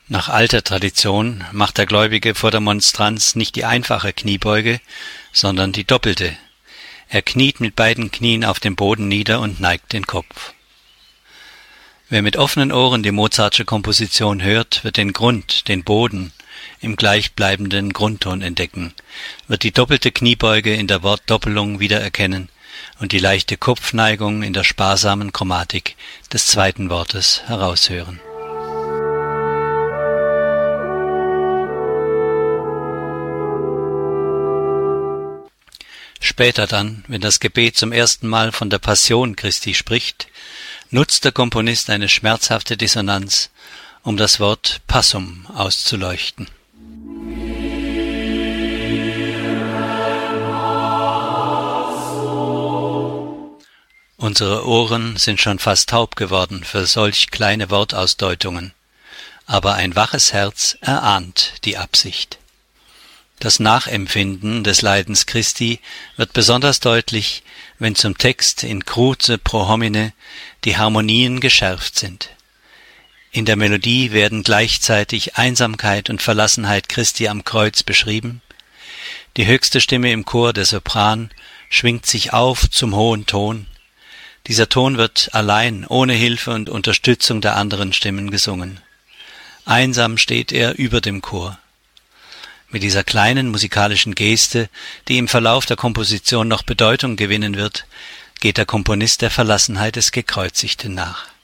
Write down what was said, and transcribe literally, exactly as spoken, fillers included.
Nach alter Tradition macht der Gläubige vor der Monstranz nicht die einfache Kniebeuge, sondern die doppelte. Er kniet mit beiden Knien auf dem Boden nieder und neigt den Kopf. Wer mit offenen Ohren die Mozartsche Komposition hört, wird den Grund, den Boden im gleichbleibenden Grundton entdecken, wird die doppelte Kniebeuge in der Wortdoppelung wiedererkennen und die leichte Kopfneigung in der sparsamen Chromatik des zweiten Wortes heraushören. Später dann, wenn das Gebet zum ersten Mal von der Passion Christi spricht, nutzt der Komponist eine schmerzhafte Dissonanz, um das Wort Passum auszuleuchten. Unsere Ohren sind schon fast taub geworden für solch kleine Wortausdeutungen, aber ein waches Herz erahnt die Absicht. Das Nachempfinden des Leidens Christi wird besonders deutlich, wenn zum Text in Cruce pro homine die Harmonien geschärft sind. In der Melodie werden gleichzeitig Einsamkeit und Verlassenheit Christi am Kreuz beschrieben. Die höchste Stimme im Chor, der Sopran, schwingt sich auf zum hohen Ton. Dieser Ton wird allein, ohne Hilfe und Unterstützung der anderen Stimmen gesungen. Einsam steht er über dem Chor. Mit dieser kleinen musikalischen Geste, die im Verlauf der Komposition noch Bedeutung gewinnen wird, geht der Komponist der Verlassenheit des Gekreuzigten nach.